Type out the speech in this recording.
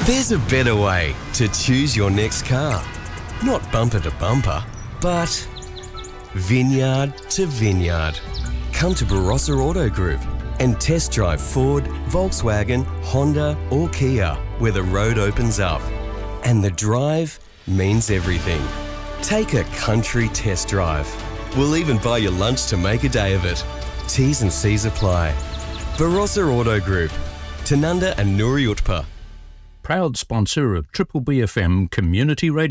There's a better way to choose your next car. Not bumper to bumper, but vineyard to vineyard. Come to Barossa Auto Group and test drive Ford, Volkswagen, Honda or Kia, where the road opens up. And the drive means everything. Take a country test drive. We'll even buy you lunch to make a day of it. T's and C's apply. Barossa Auto Group, Tanunda and Nuri Utpa. Proud sponsor of Triple BFM Community Radio.